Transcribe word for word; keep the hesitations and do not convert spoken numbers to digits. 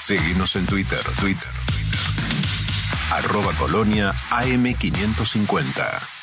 Seguinos en Twitter, Twitter, Twitter. Arroba Colonia A M quinientos cincuenta.